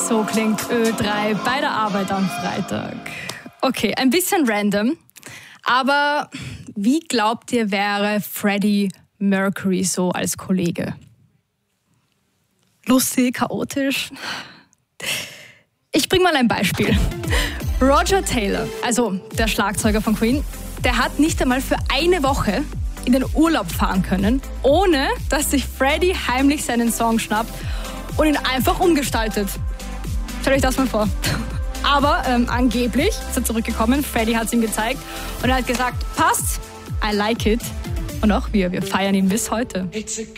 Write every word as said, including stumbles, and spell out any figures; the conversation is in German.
So klingt Ö drei bei der Arbeit am Freitag. Okay, ein bisschen random, aber wie glaubt ihr, wäre Freddie Mercury so als Kollege? Lustig, chaotisch? Ich bringe mal ein Beispiel. Roger Taylor, also der Schlagzeuger von Queen, der hat nicht einmal für eine Woche in den Urlaub fahren können, ohne dass sich Freddie heimlich seinen Song schnappt und ihn einfach umgestaltet. Stellt euch das mal vor. Aber ähm, angeblich ist er zurückgekommen, Freddie hat es ihm gezeigt und er hat gesagt, passt, I like it. Und auch wir, wir feiern ihn bis heute. It's a